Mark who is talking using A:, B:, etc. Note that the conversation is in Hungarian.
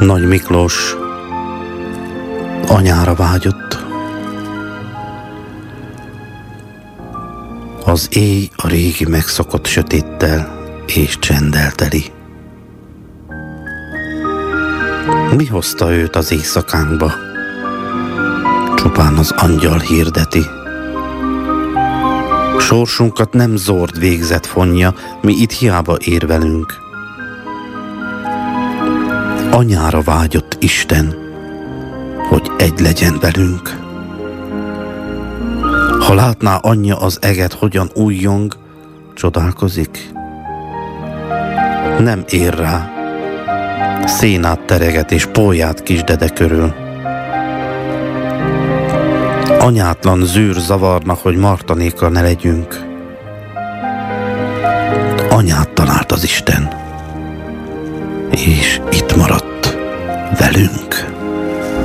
A: Nagy Miklós anyára vágyott. Az éj a régi megszokott sötéttel és csenddel teli. Mi hozta őt az éjszakánkba? Csupán az angyal hirdeti. Sorsunkat nem zord végzet fonja, mi itt hiába érvelünk. Anyára vágyott Isten, hogy egy legyen velünk. Ha látná anyja az eget, hogyan újjong, csodálkozik. Nem ér rá, szénát tereget és pólyát kisdede körül. Anyátlan zűr zavarna, hogy Martanékkal ne legyünk. Anyát talált az Isten, és itt maradt velünk.